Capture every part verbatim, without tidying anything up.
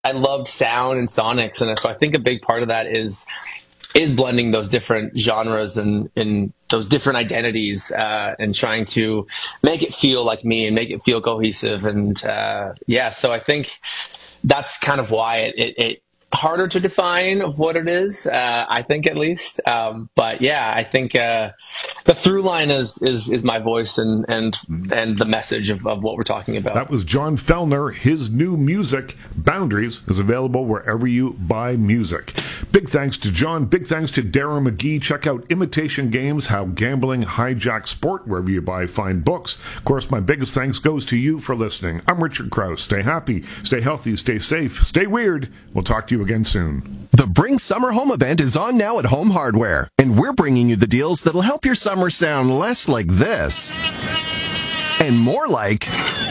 I loved sound and sonics, and so I think a big part of that is is blending those different genres and, and those different identities, uh, and trying to make it feel like me and make it feel cohesive. And uh, yeah, so I think that's kind of why it, it, it harder to define of what it is, uh, I think at least. Um, but yeah, I think uh, the through line is, is is my voice and and and the message of, of what we're talking about. That was John Fellner. His new music, Boundaries, is available wherever you buy music. Big thanks to John. Big thanks to Darren McGee. Check out Imitation Games, How Gambling Hijacks Sport, wherever you buy fine books. Of course, my biggest thanks goes to you for listening. I'm Richard Krause. Stay happy, stay healthy, stay safe, stay weird. We'll talk to you again soon. The Bring Summer Home event is on now at Home Hardware, and we're bringing you the deals that'll help your summer sound less like this and more like,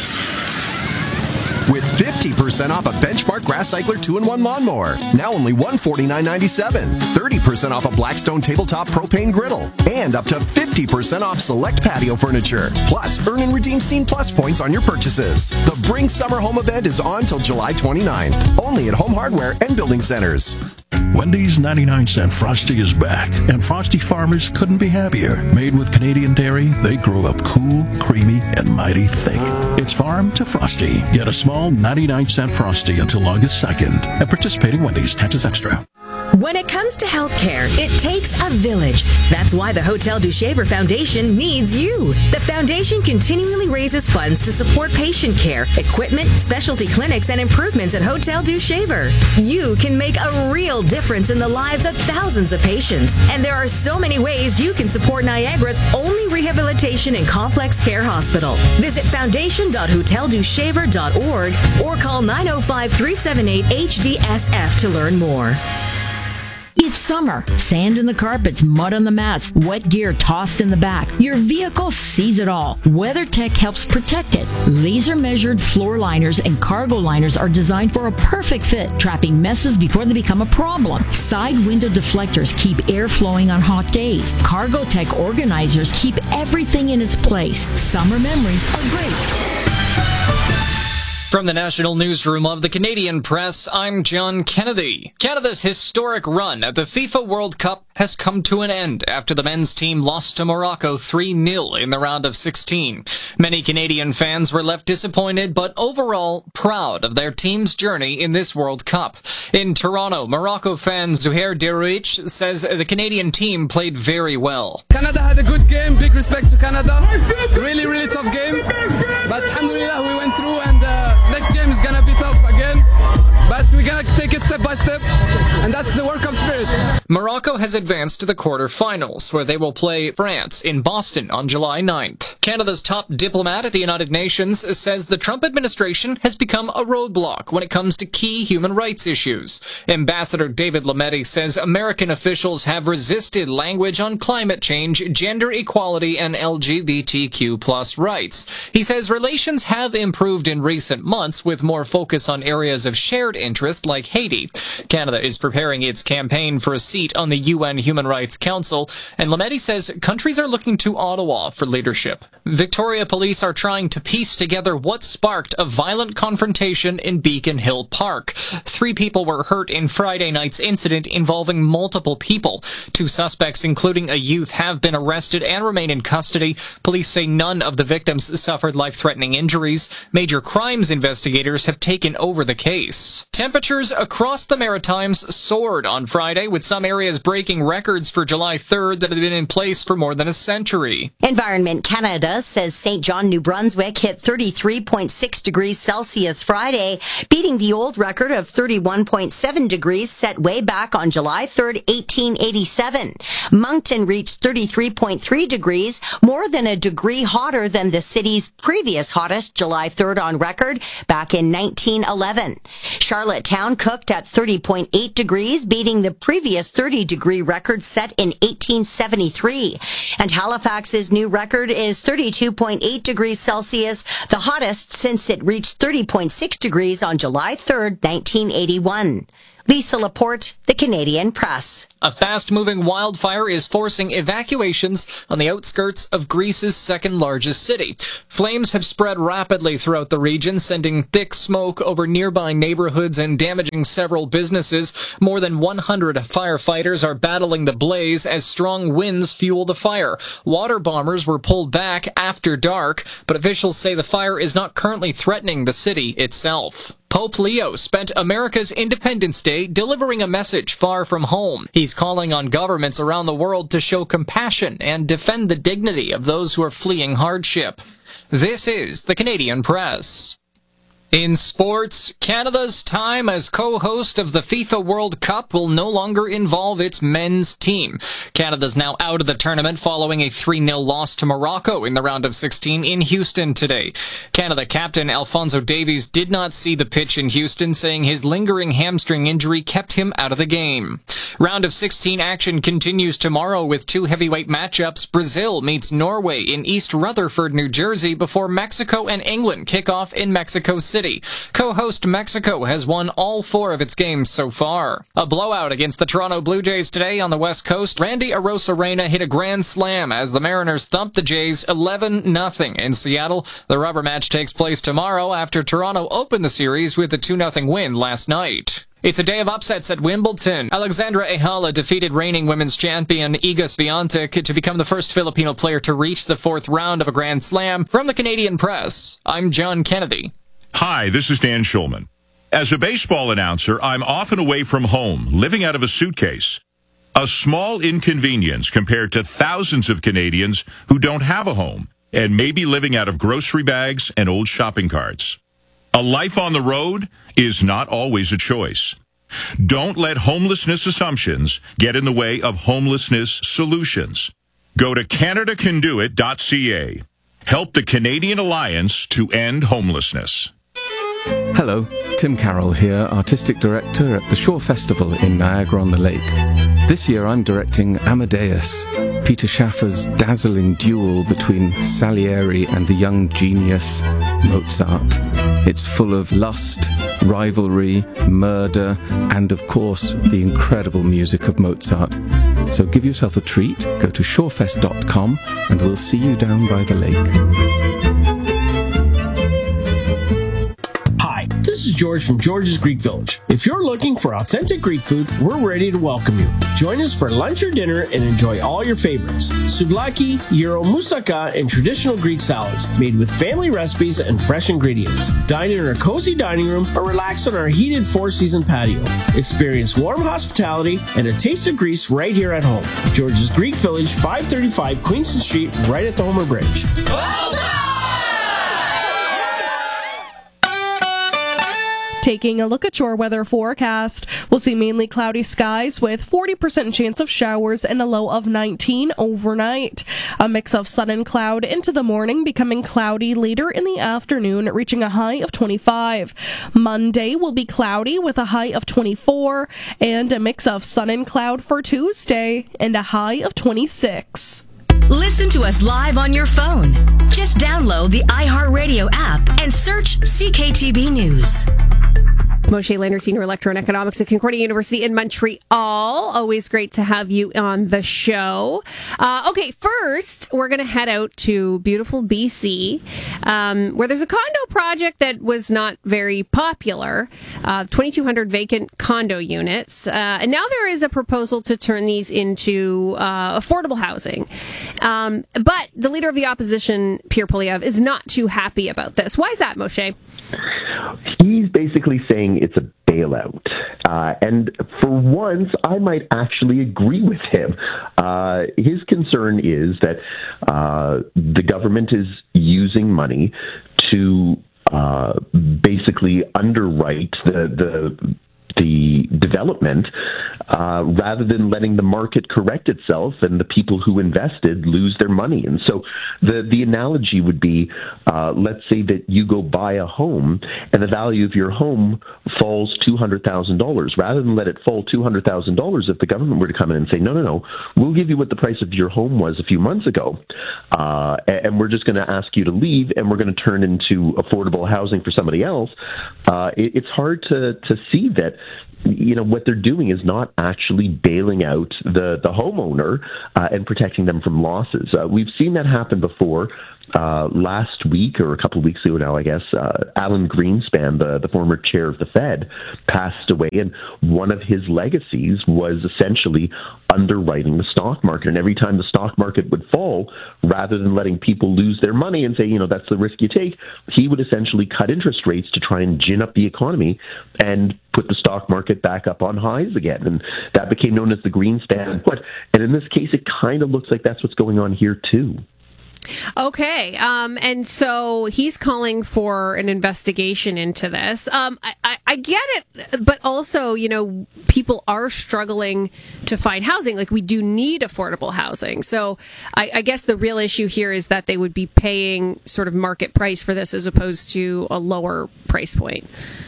with fifty percent off a Benchmark Grass Cycler two in one lawnmower, now only one hundred forty-nine ninety-seven. thirty percent off a Blackstone tabletop propane griddle, and up to fifty percent off select patio furniture. Plus, earn and redeem Scene Plus points on your purchases. The Bring Summer Home event is on till July twenty-ninth, only at Home Hardware and Building Centers. Wendy's ninety-nine cent Frosty is back, and Frosty farmers couldn't be happier. Made with Canadian dairy, they grow up cool, creamy, and mighty thick. It's farm to Frosty. Get a small ninety-nine cent Frosty until August second at participating Wendy's. Taxes extra. When it comes to healthcare, it takes a village. That's why the Hotel du Shaver Foundation needs you. The foundation continually raises funds to support patient care, equipment, specialty clinics, and improvements at Hotel du Shaver. You can make a real difference in the lives of thousands of patients, and there are so many ways you can support Niagara's only rehabilitation and complex care hospital. Visit foundation dot hotel du shaver dot org or call nine oh five, three seven eight, H D S F to learn more. It's summer. Sand in the carpets, mud on the mats, wet gear tossed in the back. Your vehicle sees it all. WeatherTech helps protect it. Laser-measured floor liners and cargo liners are designed for a perfect fit, trapping messes before they become a problem. Side window deflectors keep air flowing on hot days. Cargotech organizers keep everything in its place. Summer memories are great. From the National Newsroom of the Canadian Press, I'm John Kennedy. Canada's historic run at the FIFA World Cup has come to an end after the men's team lost to Morocco three nil in the round of sixteen. Many Canadian fans were left disappointed, but overall proud of their team's journey in this World Cup. In Toronto, Morocco fan Zuhair Derouich says the Canadian team played very well. Canada had a good game, big respect to Canada. Really, really tough game. But alhamdulillah, we went through, and uh, next game is gonna be tough again. But we're gonna take it step by step, and that's the World Cup spirit. Morocco has advanced to the quarterfinals, where they will play France in Boston on July ninth. Canada's top diplomat at the United Nations says the Trump administration has become a roadblock when it comes to key human rights issues. Ambassador David Lametti says American officials have resisted language on climate change, gender equality, and L G B T Q plus rights. He says relations have improved in recent months with more focus on areas of shared interest like Haiti. Canada is preparing its campaign for a seat on the U N Human Rights Council, and Lametti says countries are looking to Ottawa for leadership. Victoria police are trying to piece together what sparked a violent confrontation in Beacon Hill Park. Three people were hurt in Friday night's incident involving multiple people. Two suspects, including a youth, have been arrested and remain in custody. Police say none of the victims suffered life-threatening injuries. Major crimes investigators have taken over the case. Temperatures across the Maritimes soared on Friday, with some areas breaking records for July third that have been in place for more than a century. Environment Canada says Saint John, New Brunswick hit thirty-three point six degrees Celsius Friday, beating the old record of thirty-one point seven degrees set way back on July third, eighteen eighty-seven. Moncton reached thirty-three point three degrees, more than a degree hotter than the city's previous hottest July third on record back in nineteen eleven. Charlottetown cooked at thirty point eight degrees, beating the previous thirty degree record set in eighteen seventy-three. And Halifax's new record is thirty-two point eight degrees Celsius, the hottest since it reached thirty point six degrees on July third, nineteen eighty-one. Lisa Laporte, The Canadian Press. A fast-moving wildfire is forcing evacuations on the outskirts of Greece's second-largest city. Flames have spread rapidly throughout the region, sending thick smoke over nearby neighborhoods and damaging several businesses. More than one hundred firefighters are battling the blaze as strong winds fuel the fire. Water bombers were pulled back after dark, but officials say the fire is not currently threatening the city itself. Pope Leo spent America's Independence Day delivering a message far from home. He's calling on governments around the world to show compassion and defend the dignity of those who are fleeing hardship. This is the Canadian Press. In sports, Canada's time as co-host of the FIFA World Cup will no longer involve its men's team. Canada's now out of the tournament following a three nil loss to Morocco in the round of sixteen in Houston today. Canada captain Alphonso Davies did not see the pitch in Houston, saying his lingering hamstring injury kept him out of the game. Round of sixteen action continues tomorrow with two heavyweight matchups. Brazil meets Norway in East Rutherford, New Jersey, before Mexico and England kick off in Mexico City. Co-host Mexico has won all four of its games so far. A blowout against the Toronto Blue Jays today on the West Coast. Randy Arozarena hit a grand slam as the Mariners thumped the Jays eleven nothing in Seattle. The rubber match takes place tomorrow after Toronto opened the series with a two nothing win last night. It's a day of upsets at Wimbledon. Alexandra Ehala defeated reigning women's champion Iga Swiatek to become the first Filipino player to reach the fourth round of a Grand Slam. From the Canadian Press, I'm John Kennedy. Hi, this is Dan Schulman. As a baseball announcer, I'm often away from home, living out of a suitcase. A small inconvenience compared to thousands of Canadians who don't have a home and may be living out of grocery bags and old shopping carts. A life on the road is not always a choice. Don't let homelessness assumptions get in the way of homelessness solutions. Go to Canada Can Do It dot C A. Help the Canadian Alliance to end homelessness. Hello, Tim Carroll here, Artistic Director at the Shore Festival in Niagara-on-the-Lake. This year I'm directing Amadeus, Peter Schaffer's dazzling duel between Salieri and the young genius Mozart. It's full of lust, rivalry, murder, and of course the incredible music of Mozart. So give yourself a treat, go to shorefest dot com and we'll see you down by the lake. This is George from George's Greek Village. If you're looking for authentic Greek food, we're ready to welcome you. Join us for lunch or dinner and enjoy all your favorites. Souvlaki, gyro, moussaka, and traditional Greek salads made with family recipes and fresh ingredients. Dine in our cozy dining room or relax on our heated four-season patio. Experience warm hospitality and a taste of Greece right here at home. George's Greek Village, five thirty-five Queenston Street, right at the Homer Bridge. Well done! Taking a look at your weather forecast, we'll see mainly cloudy skies with forty percent chance of showers and a low of nineteen overnight. A mix of sun and cloud into the morning, becoming cloudy later in the afternoon, reaching a high of twenty-five. Monday will be cloudy with a high of twenty-four, and a mix of sun and cloud for Tuesday and a high of twenty-six. Listen to us live on your phone. Just download the iHeartRadio app and search C K T B News. Moshe Lander, Senior Lecturer in Economics at Concordia University in Montreal. Always great to have you on the show. Uh, okay, first, we're going to head out to beautiful B C, um, where there's a condo project that was not very popular, uh, twenty-two hundred vacant condo units. Uh, and now there is a proposal to turn these into uh, affordable housing. Um, but the leader of the opposition, Pierre Poilievre, is not too happy about this. Why is that, Moshe? He's basically saying it's a bailout. Uh, and for once, I might actually agree with him. Uh, his concern is that uh, the government is using money to uh, basically underwrite the, the the development uh, rather than letting the market correct itself and the people who invested lose their money. And so the, the analogy would be, uh, let's say that you go buy a home and the value of your home falls two hundred thousand dollars. Rather than let it fall two hundred thousand dollars, if the government were to come in and say, no, no, no, we'll give you what the price of your home was a few months ago, uh, and we're just going to ask you to leave, and we're going to turn into affordable housing for somebody else, uh, it, it's hard to, to see that, you know, what they're doing is not actually bailing out the, the homeowner uh, and protecting them from losses. Uh, we've seen that happen before. Uh, last week, or a couple of weeks ago now, I guess, uh, Alan Greenspan, the, the former chair of the Fed, passed away, and one of his legacies was essentially underwriting the stock market. And every time the stock market would fall, rather than letting people lose their money and say, you know, that's the risk you take, he would essentially cut interest rates to try and gin up the economy and put the stock market back up on highs again. And that became known as the Greenspan put. And in this case, it kind of looks like that's what's going on here, too. Okay, um, and so he's calling for an investigation into this. Um, I, I, I get it, but also, you know, people are struggling to find housing. Like, we do need affordable housing. So I, I guess the real issue here is that they would be paying sort of market price for this as opposed to a lower price point.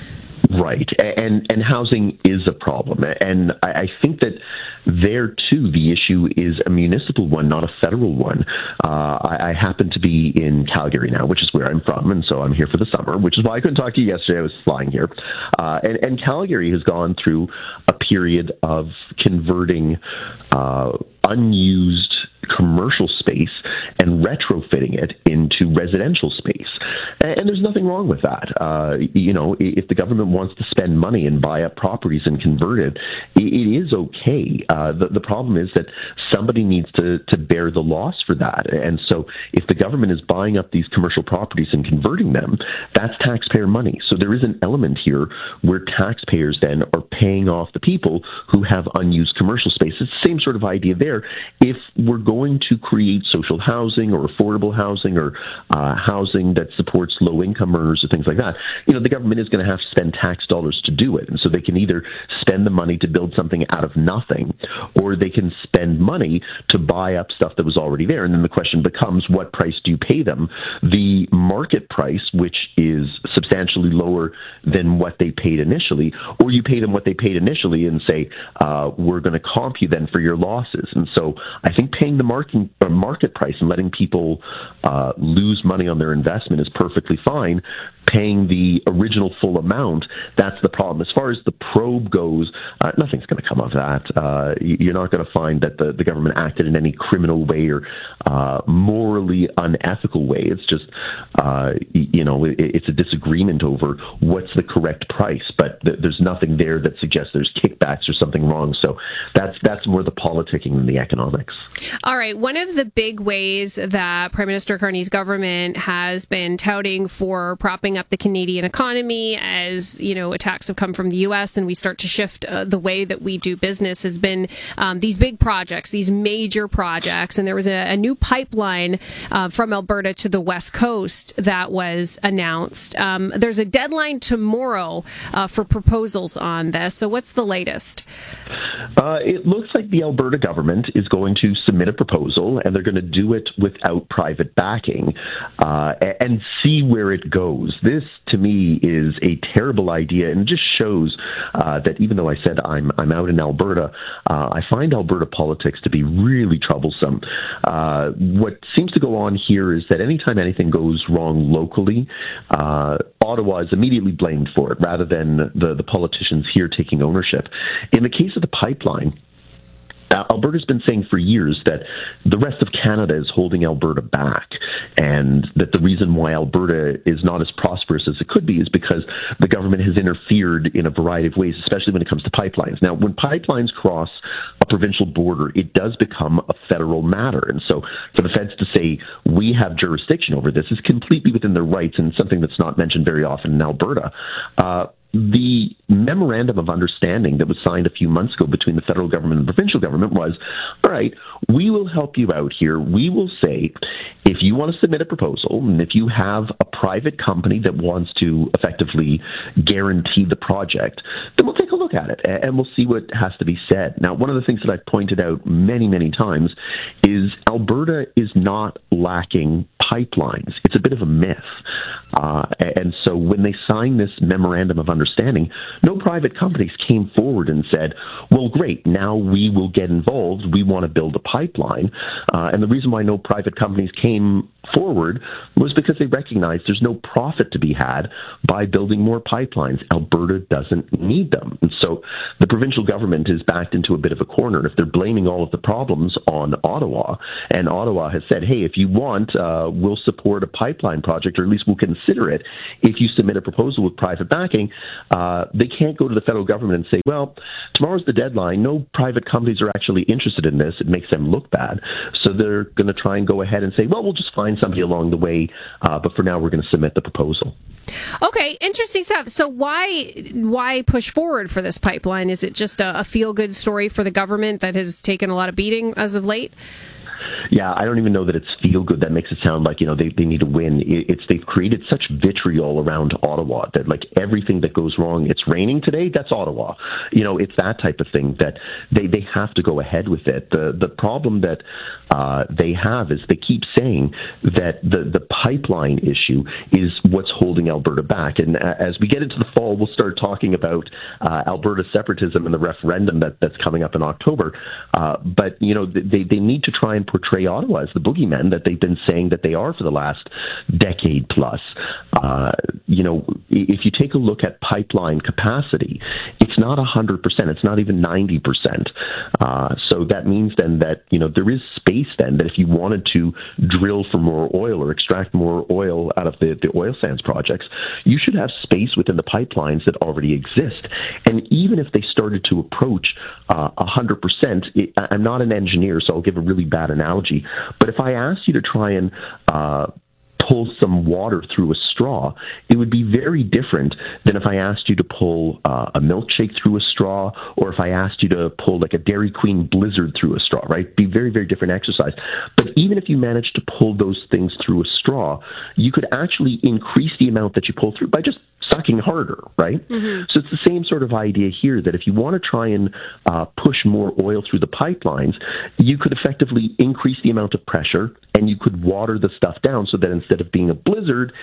Right, and and housing is a problem, and I, I think that there too the issue is a municipal one, not a federal one. Uh, I, I happen to be in Calgary now, which is where I'm from, and so I'm here for the summer, which is why I couldn't talk to you yesterday. I was flying here, uh, and, and Calgary has gone through a period of converting uh, unused commercial space and retrofitting it into residential space. And there's nothing wrong with that. Uh, you know, if the government wants to spend money and buy up properties and convert it, it is okay. Uh, the, the problem is that somebody needs to, to bear the loss for that. And so if the government is buying up these commercial properties and converting them, that's taxpayer money. So there is an element here where taxpayers then are paying off the people who have unused commercial space. It's the same sort of idea there. If we're going to create social housing or affordable housing or uh, housing that supports low-income earners or things like that, you know, the government is going to have to spend tax dollars to do it. And so they can either spend the money to build something out of nothing, or they can spend money to buy up stuff that was already there. And then the question becomes, what price do you pay them? The market price, which is substantially lower than what they paid initially, or you pay them what they paid initially and say, uh, we're going to comp you then for your losses. And so I think paying the market, uh, market price and letting people uh, lose money on their investment is perfectly fine. Paying the original full amount, that's the problem. As far as the probe goes, uh, nothing's going to come of that. Uh, you're not going to find that the, the government acted in any criminal way or uh, morally unethical way. It's just, uh, you know, it, it's a disagreement over what's the correct price, but th- there's nothing there that suggests there's kickbacks or something wrong. So that's that's more the politicking than the economics. All right. One of the big ways that Prime Minister Carney's government has been touting for propping up the Canadian economy as, you know, attacks have come from the U S and we start to shift uh, the way that we do business has been um, these big projects, these major projects. And there was a, a new pipeline uh, from Alberta to the West Coast that was announced. Um, there's a deadline tomorrow uh, for proposals on this. So what's the latest? Uh, it looks like the Alberta government is going to submit a proposal, and they're going to do it without private backing uh, and see where it goes. This, to me, is a terrible idea, and just shows uh, that even though I said I'm I'm out in Alberta, uh, I find Alberta politics to be really troublesome. Uh, what seems to go on here is that anytime anything goes wrong locally, uh, Ottawa is immediately blamed for it, rather than the, the politicians here taking ownership. In the case of the pipeline, Uh, Alberta's been saying for years that the rest of Canada is holding Alberta back, and that the reason why Alberta is not as prosperous as it could be is because the government has interfered in a variety of ways, especially when it comes to pipelines. Now, when pipelines cross a provincial border, it does become a federal matter. And so for the feds to say, we have jurisdiction over this, is completely within their rights, and something that's not mentioned very often in Alberta. Uh, the memorandum of understanding that was signed a few months ago between the federal government and the provincial government was, all right, we will help you out here. We will say, if you want to submit a proposal, and if you have a private company that wants to effectively guarantee the project, then we'll take a look at it, and we'll see what has to be said. Now, one of the things that I've pointed out many, many times is Alberta is not lacking pipelines. It's a bit of a myth. Uh, and so when they signed this memorandum of understanding, no private companies came forward and said, well, great, now we will get involved. We want to build a pipeline. Uh, and the reason why no private companies came forward was because they recognized there's no profit to be had by building more pipelines. Alberta doesn't need them. And so the provincial government is backed into a bit of a corner. If they're blaming all of the problems on Ottawa, and Ottawa has said, hey, if you want, uh, we'll support a pipeline project, or at least we'll consider it if you submit a proposal with private backing, uh, they can't go to the federal government and say, well, tomorrow's the deadline. No private companies are actually interested in this. It makes them look bad. So they're going to try and go ahead and say, well, we'll just find somebody along the way, uh, but for now we're going to submit the proposal. Okay, interesting stuff. So why why push forward for this pipeline? Is it just a, a feel-good story for the government that has taken a lot of beating as of late? Yeah, I don't even know that it's feel good. That makes it sound like, you know, they, they need to win. It's they've created such vitriol around Ottawa that, like, everything that goes wrong, it's raining today, that's Ottawa. You know, it's that type of thing that they, they have to go ahead with it. The the problem that uh, they have is they keep saying that the, the pipeline issue is what's holding Alberta back. And as we get into the fall, we'll start talking about uh, Alberta separatism and the referendum that, that's coming up in October. Uh, but, you know, they, they need to try and portray Ottawa as the boogeyman that they've been saying that they are for the last decade plus. Uh, you know, if you take a look at pipeline capacity, it's not one hundred percent. It's not even ninety percent. Uh, so that means then that, you know, there is space then that if you wanted to drill for more oil or extract more oil out of the, the oil sands projects, you should have space within the pipelines that already exist. And even if they started to approach uh, one hundred percent, it, I'm not an engineer, so I'll give a really bad analogy, but if I asked you to try and uh, pull some water through a straw, it would be very different than if I asked you to pull uh, a milkshake through a straw, or if I asked you to pull like a Dairy Queen Blizzard through a straw, right? It'd be very, very different exercise. But even if you managed to pull those things through a straw, you could actually increase the amount that you pull through by just sucking harder, right? Mm-hmm. So it's the same sort of idea here, that if you want to try and uh, push more oil through the pipelines, you could effectively increase the amount of pressure, and you could water the stuff down so that instead of being a blizzard,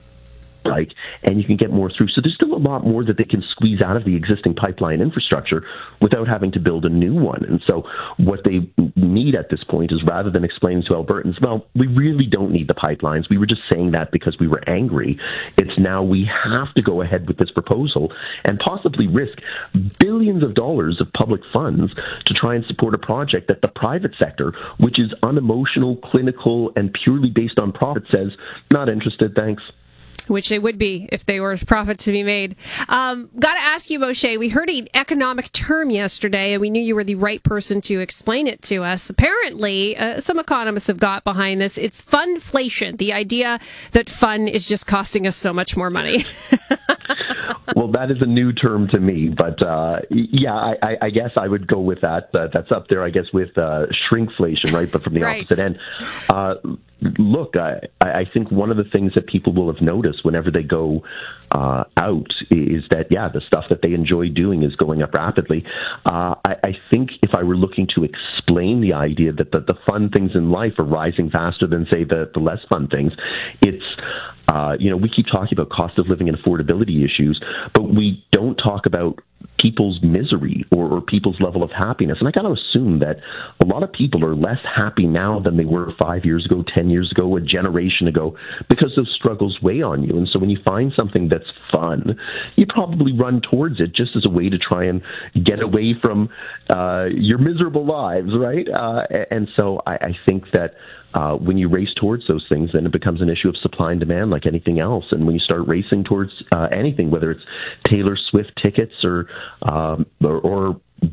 like, and you can get more through. So there's still a lot more that they can squeeze out of the existing pipeline infrastructure without having to build a new one. And so what they need at this point is, rather than explaining to Albertans, well, we really don't need the pipelines, we were just saying that because we were angry, it's now we have to go ahead with this proposal and possibly risk billions of dollars of public funds to try and support a project that the private sector, which is unemotional, clinical, and purely based on profit, says, not interested, thanks. Which they would be if there was profit to be made. Um, Got to ask you, Moshe, we heard an economic term yesterday, and we knew you were the right person to explain it to us. Apparently, uh, some economists have got behind this. It's funflation, the idea that fun is just costing us so much more money. Well, that is a new term to me, but uh, yeah, I, I guess I would go with that. Uh, that's up there, I guess, with uh, shrinkflation, right? But from the right. opposite end. Uh, Look, I, I think one of the things that people will have noticed whenever they go uh, out is that, yeah, the stuff that they enjoy doing is going up rapidly. Uh, I, I think if I were looking to explain the idea that the, the fun things in life are rising faster than, say, the, the less fun things, it's, uh, you know, we keep talking about cost of living and affordability issues, but we don't talk about people's misery or, or people's level of happiness. And I got to assume that a lot of people are less happy now than they were five years ago, ten years ago, a generation ago, because those struggles weigh on you. And so when you find something that's fun, you probably run towards it just as a way to try and get away from uh, your miserable lives, right? Uh, and so I, I think that Uh, when you race towards those things, then it becomes an issue of supply and demand like anything else. And when you start racing towards uh, anything, whether it's Taylor Swift tickets or, um, or, or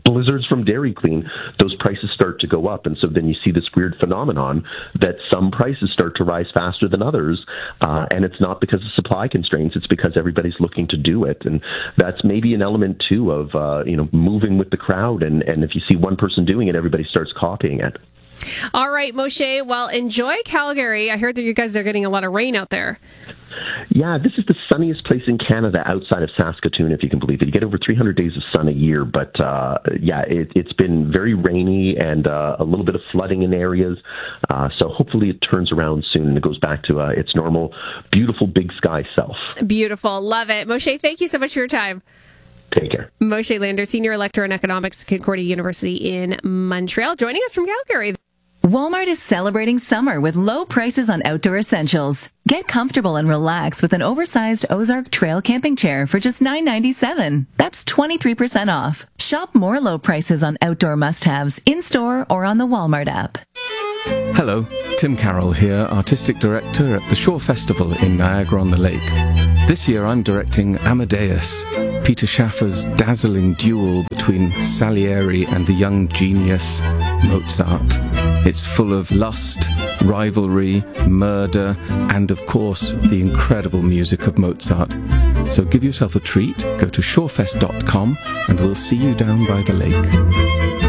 blizzards from Dairy Queen, those prices start to go up. And so then you see this weird phenomenon that some prices start to rise faster than others. Uh, and it's not because of supply constraints. It's because everybody's looking to do it. And that's maybe an element, too, of, uh, you know, moving with the crowd. And, and if you see one person doing it, everybody starts copying it. All right, Moshe. Well, enjoy Calgary. I heard that you guys are getting a lot of rain out there. Yeah, this is the sunniest place in Canada outside of Saskatoon, if you can believe it. You get over three hundred days of sun a year, but uh, yeah, it, it's been very rainy and uh, a little bit of flooding in areas. Uh, so hopefully it turns around soon and it goes back to uh, its normal, beautiful big sky self. Beautiful. Love it. Moshe, thank you so much for your time. Take care. Moshe Lander, Senior Lecturer in Economics at Concordia University in Montreal, joining us from Calgary. Walmart is celebrating summer with low prices on outdoor essentials. Get comfortable and relax with an oversized Ozark Trail camping chair for just nine ninety-seven. That's twenty-three percent off. Shop more low prices on outdoor must-haves in-store or on the Walmart app. Hello, Tim Carroll here, Artistic Director at the Shore Festival in Niagara-on-the-Lake. This year I'm directing Amadeus, Peter Schaffer's dazzling duel between Salieri and the young genius Mozart. It's full of lust, rivalry, murder, and of course, the incredible music of Mozart. So give yourself a treat, go to shorefest dot com, and we'll see you down by the lake.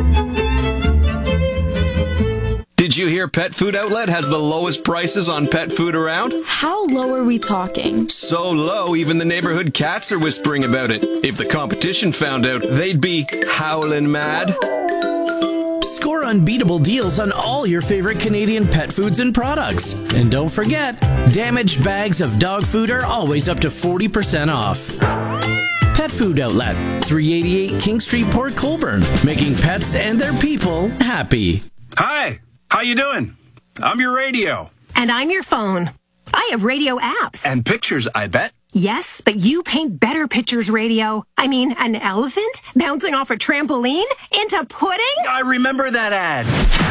Did you hear Pet Food Outlet has the lowest prices on pet food around? How low are we talking? So low, even the neighborhood cats are whispering about it. If the competition found out, they'd be howling mad. Score unbeatable deals on all your favorite Canadian pet foods and products. And don't forget, damaged bags of dog food are always up to forty percent off. Pet Food Outlet, three eighty-eight King Street, Port Colborne, making pets and their people happy. Hi, how you doing? I'm your radio. And I'm your phone. I have radio apps. And pictures, I bet. Yes, but you paint better pictures, radio. I mean, an elephant bouncing off a trampoline into pudding? I remember that ad.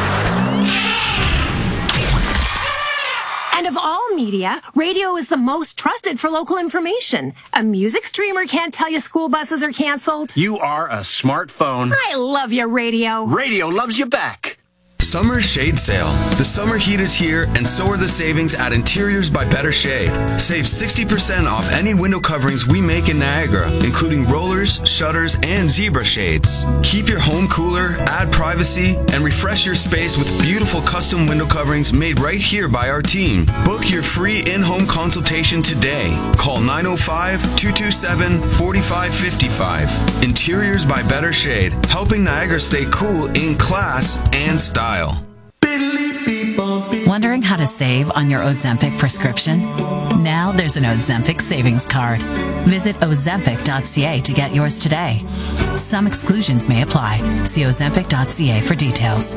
And of all media, radio is the most trusted for local information. A music streamer can't tell you school buses are canceled. You are a smartphone. I love your radio. Radio loves you back. Summer Shade Sale. The summer heat is here, and so are the savings at Interiors by Better Shade. Save sixty percent off any window coverings we make in Niagara, including rollers, shutters, and zebra shades. Keep your home cooler, add privacy, and refresh your space with beautiful custom window coverings made right here by our team. Book your free in-home consultation today. Call nine oh five, two two seven, four five five five. Interiors by Better Shade, helping Niagara stay cool in class and style. Wondering how to save on your Ozempic prescription? Now there's an Ozempic savings card. Visit ozempic dot c a to get yours today. Some exclusions may apply. See ozempic dot c a for details.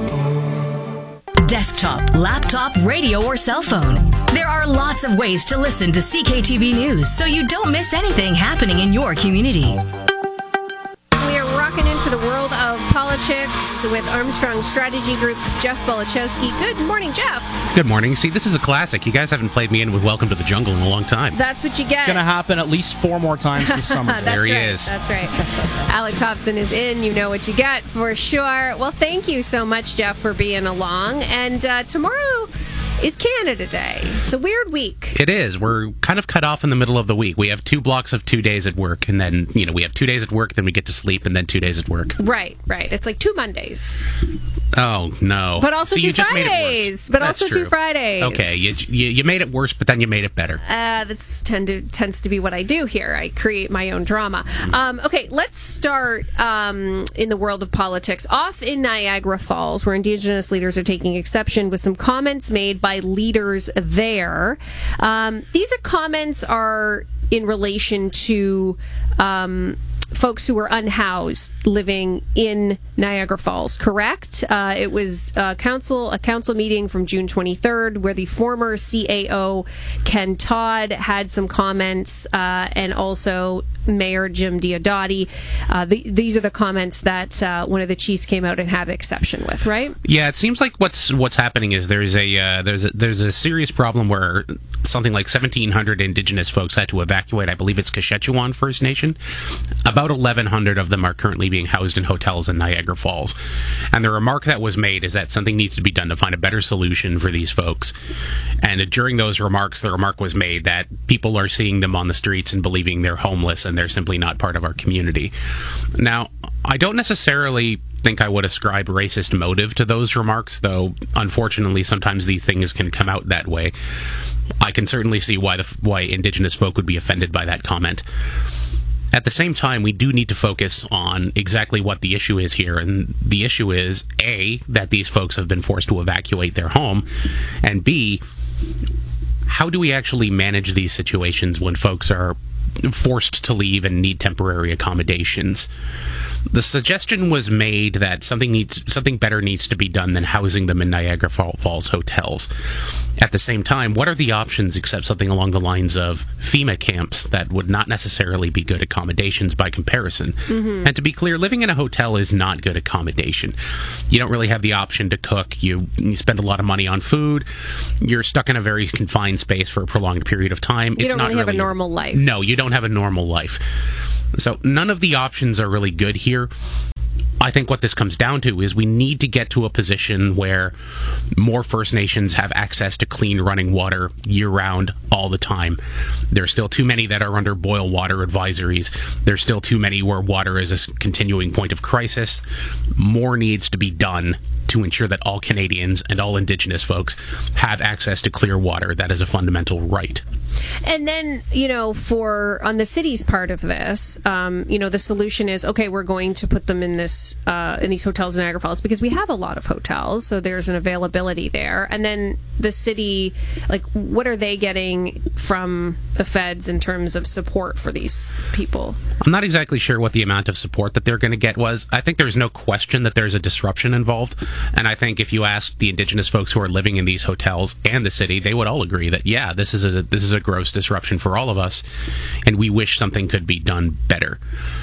Desktop, laptop, radio, or cell phone. There are lots of ways to listen to C K T V News so you don't miss anything happening in your community. We are rocking into the world of politics with Armstrong Strategy Group's Jeff Belichowski. Good morning, Jeff. Good morning. See, this is a classic. You guys haven't played me in with Welcome to the Jungle in a long time. That's what you get. It's going to happen at least four more times this summer. There he right. is. That's right. Alex Hobson is in. You know what you get for sure. Well, thank you so much, Jeff, for being along. And uh, tomorrow is Canada Day. It's a weird week. It is. We're kind of cut off in the middle of the week. We have two blocks of two days at work, and then, you know, we have two days at work, then we get to sleep, and then two days at work. Right, right. It's like two Mondays. Oh, no. But also so two you just Fridays. Made it worse. But That's also true. two Fridays. Okay, you, you you made it worse, but then you made it better. Uh, that's tend to, tends to be what I do here. I create my own drama. Mm-hmm. Um, okay, let's start um, in the world of politics. Off in Niagara Falls, where Indigenous leaders are taking exception with some comments made by leaders there. Um, these are comments are in relation to um, folks who were unhoused living in Niagara Falls, correct? Uh, it was a council, a council meeting from June twenty-third where the former C A O, Ken Todd, had some comments, uh, and also Mayor Jim Diodati. Uh, the, these are the comments that uh, one of the chiefs came out and had an exception with, right? Yeah, it seems like what's what's happening is there's a uh, there's a, there's a serious problem where something like seventeen hundred indigenous folks had to evacuate. I believe it's Kashechewan First Nation. About eleven hundred of them are currently being housed in hotels in Niagara Falls. And the remark that was made is that something needs to be done to find a better solution for these folks. And during those remarks, the remark was made that people are seeing them on the streets and believing they're homeless and they're simply not part of our community. Now, I don't necessarily think I would ascribe racist motive to those remarks, though unfortunately sometimes these things can come out that way. I can certainly see why the why indigenous folk would be offended by that comment. At the same time, we do need to focus on exactly what the issue is here, and the issue is A, that these folks have been forced to evacuate their home, and B, how do we actually manage these situations when folks are forced to leave and need temporary accommodations? The suggestion was made that something needs something better needs to be done than housing them in Niagara Falls hotels. At the same time, what are the options except something along the lines of FEMA camps that would not necessarily be good accommodations by comparison? Mm-hmm. And to be clear, living in a hotel is not good accommodation. You don't really have the option to cook. You, you spend a lot of money on food. You're stuck in a very confined space for a prolonged period of time. You it's don't not really have really, a normal life. No, you don't have a normal life. So none of the options are really good here. I think what this comes down to is we need to get to a position where more First Nations have access to clean running water year-round, all the time. There are still too many that are under boil water advisories. There's still too many where water is a continuing point of crisis. More needs to be done to ensure that all Canadians and all Indigenous folks have access to clear water. That is a fundamental right. And then, you know, for on the city's part of this, um, you know, the solution is, okay, we're going to put them in this uh, in these hotels in Niagara Falls because we have a lot of hotels, so there's an availability there. And then the city, like, what are they getting from the feds in terms of support for these people? I'm not exactly sure what the amount of support that they're going to get was. I think there's no question that there's a disruption involved. And I think if you ask the Indigenous folks who are living in these hotels and the city, they would all agree that, yeah, this is a this is a gross disruption for all of us, and we wish something could be done better.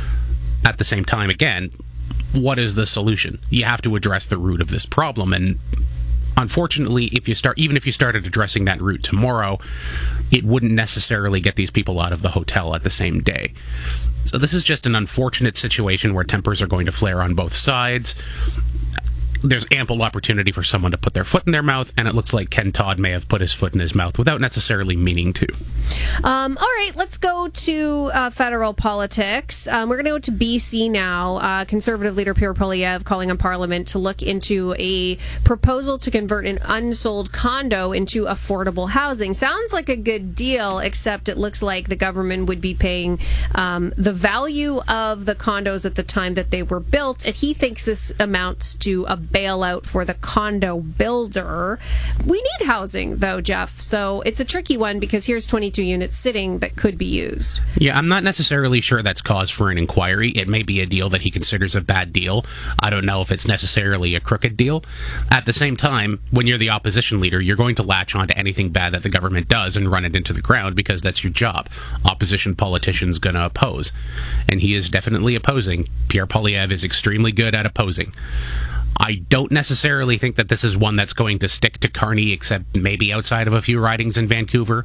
At the same time, again, what is the solution? You have to address the root of this problem, and unfortunately, if you start, even if you started addressing that root tomorrow, it wouldn't necessarily get these people out of the hotel at the same day. So this is just an unfortunate situation where tempers are going to flare on both sides. There's ample opportunity for someone to put their foot in their mouth, and it looks like Ken Todd may have put his foot in his mouth without necessarily meaning to. Um, all right, let's go to uh, federal politics. Um, we're going to go to B C now. Uh, Conservative leader Pierre Poilievre calling on Parliament to look into a proposal to convert an unsold condo into affordable housing. Sounds like a good deal, except it looks like the government would be paying um, the value of the condos at the time that they were built, and he thinks this amounts to a bailout for the condo builder. We need housing, though, Jeff, so it's a tricky one because here's twenty-two units sitting that could be used. Yeah, I'm not necessarily sure that's cause for an inquiry. It may be a deal that he considers a bad deal. I don't know if it's necessarily a crooked deal. At the same time, when you're the opposition leader, you're going to latch on to anything bad that the government does and run it into the ground because that's your job. Opposition politicians going to oppose. And he is definitely opposing. Pierre Poilievre is extremely good at opposing. I don't necessarily think that this is one that's going to stick to Carney, except maybe outside of a few ridings in Vancouver.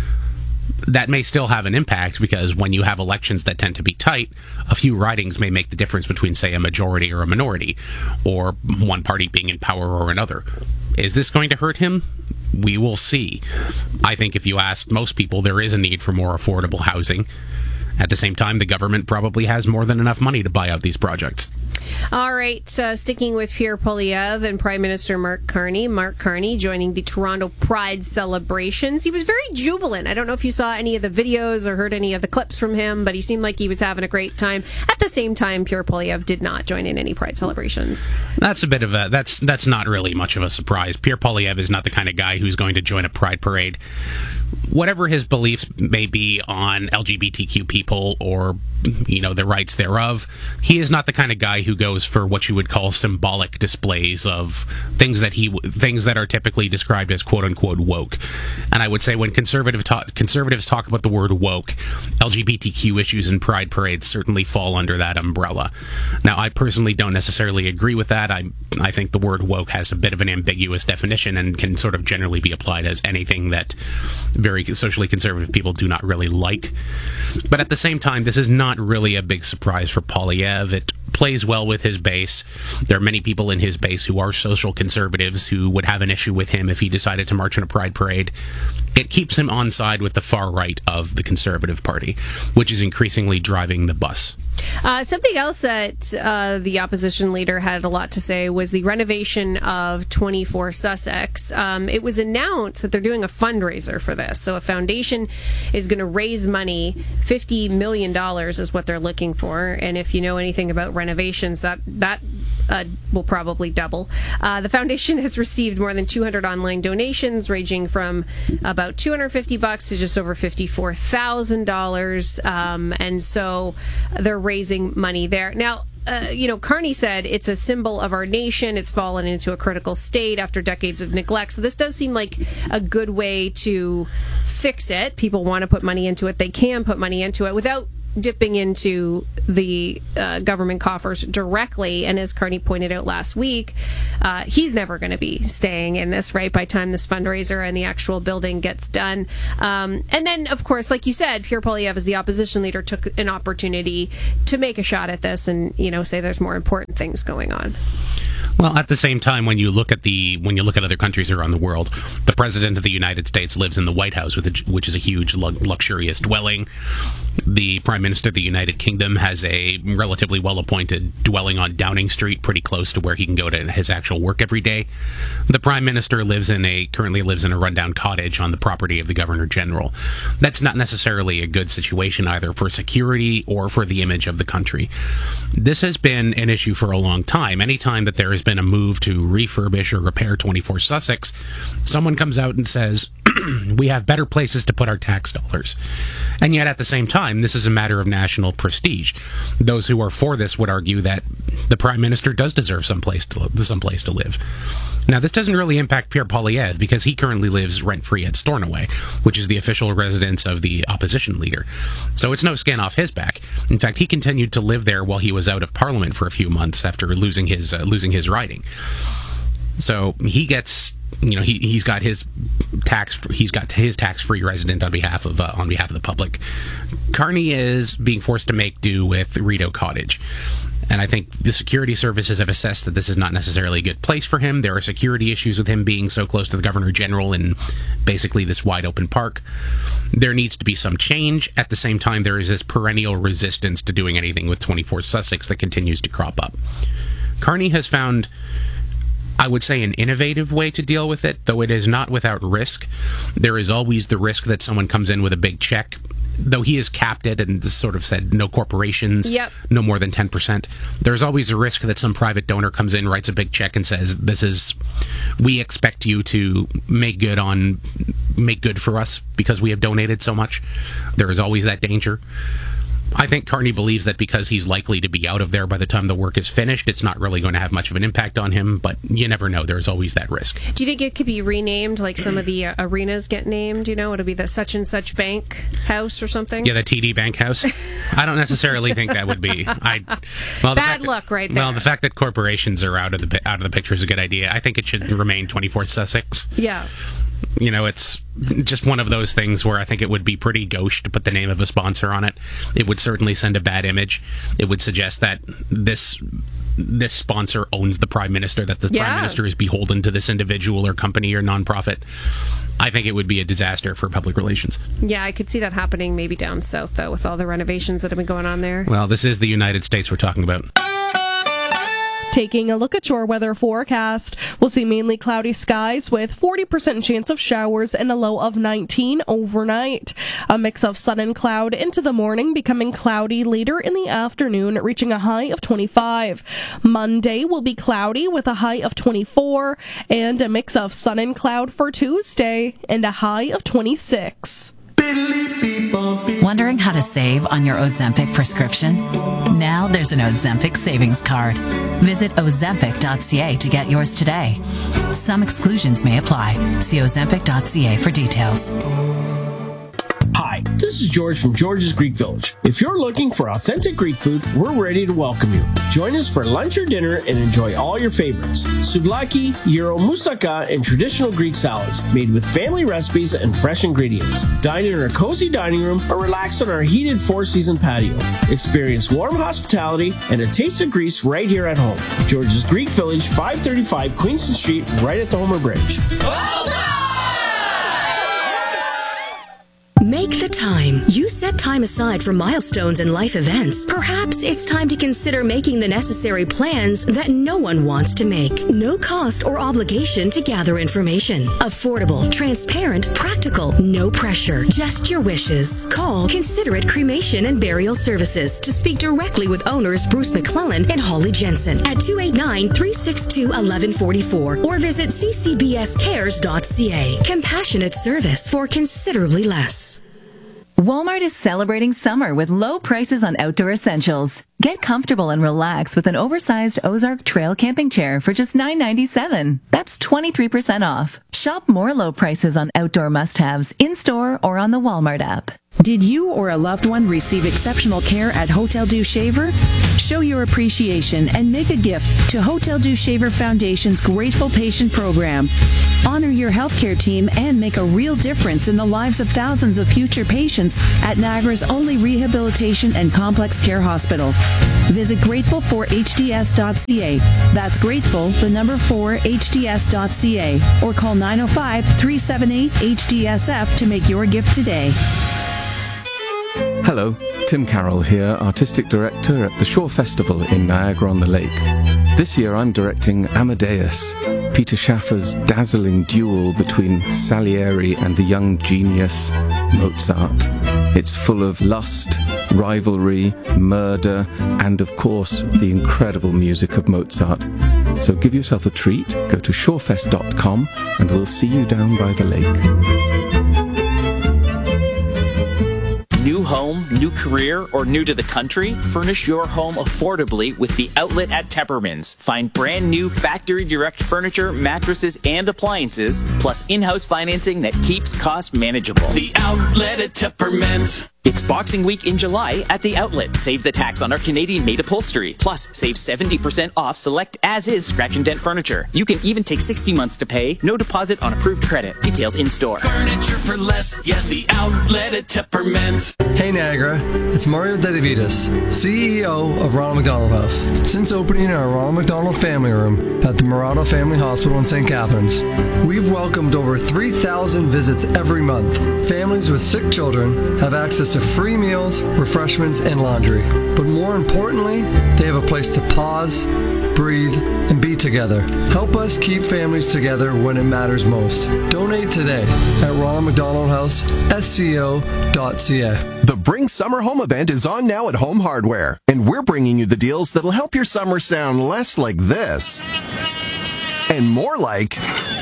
That may still have an impact because when you have elections that tend to be tight, a few ridings may make the difference between, say, a majority or a minority, or one party being in power or another. Is this going to hurt him? We will see. I think if you ask most people, there is a need for more affordable housing. At the same time, the government probably has more than enough money to buy out these projects. All right, uh, sticking with Pierre Poilievre and Prime Minister Mark Carney. Mark Carney joining the Toronto Pride celebrations. He was very jubilant. I don't know if you saw any of the videos or heard any of the clips from him, but he seemed like he was having a great time. At the same time, Pierre Poilievre did not join in any Pride celebrations. That's a bit of a, that's, that's not really much of a surprise. Pierre Poilievre is not the kind of guy who's going to join a Pride parade. Whatever his beliefs may be on L G B T Q people or, you know, the rights thereof, he is not the kind of guy who goes for what you would call symbolic displays of things that he things that are typically described as quote unquote woke. And I would say when conservative ta- conservatives talk about the word woke, L G B T Q issues and pride parades certainly fall under that umbrella. Now, I personally don't necessarily agree with that. I I think the word woke has a bit of an ambiguous definition and can sort of generally be applied as anything that very socially conservative people do not really like. But at the same time, this is not really a big surprise for Poilievre. It plays well with his base. There are many people in his base who are social conservatives who would have an issue with him if he decided to march in a pride parade. It keeps him on side with the far right of the Conservative Party, which is increasingly driving the bus. Uh, something else that uh, the opposition leader had a lot to say was the renovation of twenty-four Sussex. Um, it was announced that they're doing a fundraiser for this. So a foundation is going to raise money. fifty million dollars is what they're looking for. And if you know anything about renovations, that, that uh, will probably double. Uh, the foundation has received more than two hundred online donations, ranging from about two hundred fifty bucks to just over fifty-four thousand dollars. Um, and so they're raising money there. Now, uh, you know, Carney said it's a symbol of our nation. It's fallen into a critical state after decades of neglect. So this does seem like a good way to fix it. People want to put money into it. They can put money into it without dipping into the uh, government coffers directly. And as Carney pointed out last week, uh, he's never going to be staying in this, right, by the time this fundraiser and the actual building gets done. Um, and then, of course, like you said, Pierre Poilievre, as the opposition leader, took an opportunity to make a shot at this and, you know, say there's more important things going on. Well, at the same time, when you look at the when you look at other countries around the world, the president of the United States lives in the White House, with a, which is a huge luxurious dwelling. The prime minister of the United Kingdom has a relatively well-appointed dwelling on Downing Street, pretty close to where he can go to his actual work every day. The prime minister lives in a currently lives in a rundown cottage on the property of the governor general. That's not necessarily a good situation either for security or for the image of the country. This has been an issue for a long time. Anytime that there has been a move to refurbish or repair twenty-four Sussex, someone comes out and says, we have better places to put our tax dollars. And yet at the same time, this is a matter of national prestige. Those who are for this would argue that the prime minister does deserve some place to live, some place to live. Now, this doesn't really impact Pierre Poilievre because he currently lives rent-free at Stornoway, which is the official residence of the opposition leader. So it's no skin off his back. In fact, he continued to live there while he was out of Parliament for a few months after losing his uh, losing his riding. So he gets, you know, he he's got his tax he's got his tax-free resident on behalf of uh, on behalf of the public. Carney is being forced to make do with Rideau Cottage. And I think the security services have assessed that this is not necessarily a good place for him. There are security issues with him being so close to the Governor General in basically this wide open park. There needs to be some change. At the same time, there is this perennial resistance to doing anything with twenty-four Sussex that continues to crop up. Carney has found, I would say, an innovative way to deal with it, though it is not without risk. There is always the risk that someone comes in with a big check, though he has capped it and sort of said no corporations, yep. no more than ten percent. There's always a risk that some private donor comes in, writes a big check and says, this is, we expect you to make good on, make good for us because we have donated so much. There is always that danger. I think Carney believes that because he's likely to be out of there by the time the work is finished, it's not really going to have much of an impact on him, but you never know. There's always that risk. Do you think it could be renamed, like some of the uh, arenas get named? You know, it'll be the such and such bank house or something? Yeah, the T D Bank House. I don't necessarily think that would be. I well, Bad luck that, right there. Well, the fact that corporations are out of the out of the picture is a good idea. I think it should remain twenty-four Sussex. Yeah. You know, it's just one of those things where I think it would be pretty gauche to put the name of a sponsor on it. It would certainly send a bad image. It would suggest that this this sponsor owns the prime minister, that the yeah. prime minister is beholden to this individual or company or nonprofit. I think it would be a disaster for public relations. Yeah, I could see that happening maybe down south, though, with all the renovations that have been going on there. Well, this is the United States we're talking about. Taking a look at your weather forecast, we'll see mainly cloudy skies with forty percent chance of showers and a low of nineteen overnight. A mix of sun and cloud into the morning, becoming cloudy later in the afternoon, reaching a high of twenty-five. Monday will be cloudy with a high of twenty-four, and a mix of sun and cloud for Tuesday and a high of twenty-six. People Wondering how to save on your Ozempic prescription? Now there's an Ozempic savings card. Visit ozempic dot c a to get yours today. Some exclusions may apply. See ozempic dot c a for details. Hi, this is George from George's Greek Village. If you're looking for authentic Greek food, we're ready to welcome you. Join us for lunch or dinner and enjoy all your favorites. Souvlaki, gyro, moussaka, and traditional Greek salads made with family recipes and fresh ingredients. Dine in our cozy dining room or relax on our heated four-season patio. Experience warm hospitality and a taste of Greece right here at home. George's Greek Village, five thirty-five Queenston Street, right at the Homer Bridge. Make the time. You set time aside for milestones and life events. Perhaps it's time to consider making the necessary plans that no one wants to make. No cost or obligation to gather information. Affordable, transparent, practical, no pressure. Just your wishes. Call Considerate Cremation and Burial Services to speak directly with owners Bruce McClellan and Holly Jensen at two eight nine, three six two, one one four four or visit c c b s cares dot c a. Compassionate service for considerably less. Walmart is celebrating summer with low prices on outdoor essentials. Get comfortable and relax with an oversized Ozark Trail camping chair for just nine ninety-seven. That's twenty-three percent off. Shop more low prices on outdoor must-haves in-store or on the Walmart app. Did you or a loved one receive exceptional care at Hotel du Shaver? Show your appreciation and make a gift to Hotel du Shaver Foundation's Grateful Patient Program. Honor your healthcare team and make a real difference in the lives of thousands of future patients at Niagara's only rehabilitation and complex care hospital. Visit grateful for h d s dot c a. That's grateful, the number four, h d s dot c a. Or call nine oh five, three seven eight, H D S F to make your gift today. Hello, Tim Carroll here, Artistic Director at the Shore Festival in Niagara-on-the-Lake. This year I'm directing Amadeus, Peter Schaffer's dazzling duel between Salieri and the young genius Mozart. It's full of lust, rivalry, murder, and of course the incredible music of Mozart. So give yourself a treat, go to shorefest dot com and we'll see you down by the lake. New home, new career, or new to the country? Furnish your home affordably with The Outlet at Tepperman's. Find brand new factory direct furniture, mattresses, and appliances, plus in-house financing that keeps costs manageable. The Outlet at Tepperman's. It's Boxing Week in July at The Outlet. Save the tax on our Canadian-made upholstery. Plus, save seventy percent off select as-is scratch and dent furniture. You can even take sixty months to pay. No deposit on approved credit. Details in-store. Furniture for less. Yes, The Outlet at Tepperman's. Hey Niagara, it's Mario Dedivitas, C E O of Ronald McDonald House. Since opening our Ronald McDonald Family Room at the Murado Family Hospital in Saint Catharines, we've welcomed over three thousand visits every month. Families with sick children have access to free meals, refreshments, and laundry. But more importantly, they have a place to pause, breathe, and be together. Help us keep families together when it matters most. Donate today at Ronald McDonald House, S C O dot C A. The Bring Summer Home event is on now at Home Hardware, and we're bringing you the deals that'll help your summer sound less like this and more like...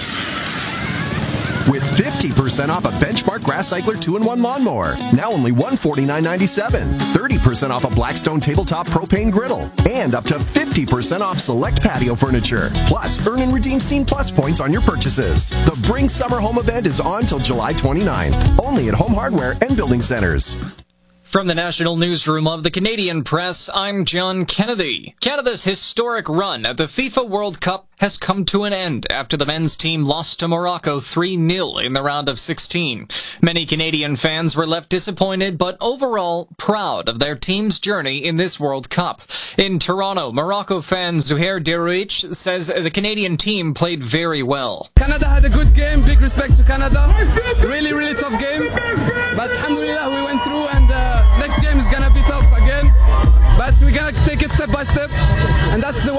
with fifty percent off a Benchmark Grass Cycler two in one lawnmower, now only one hundred forty-nine ninety-seven. thirty percent off a Blackstone Tabletop Propane Griddle, and up to fifty percent off select patio furniture. Plus, earn and redeem Scene Plus points on your purchases. The Bring Summer Home event is on till July twenty-ninth, only at Home Hardware and Building Centers. From the National Newsroom of the Canadian Press, I'm John Kennedy. Canada's historic run at the FIFA World Cup has come to an end after the men's team lost to Morocco three nil in the round of sixteen. Many Canadian fans were left disappointed, but overall proud of their team's journey in this World Cup. In Toronto, Morocco fan Zuhair Derouich says the Canadian team played very well. Canada had a good game, big respect to Canada. Really, really tough game. But alhamdulillah, we went through, and uh, next game is gonna be tough again. But we're gonna take it step by step, and that's the World Cup spirit.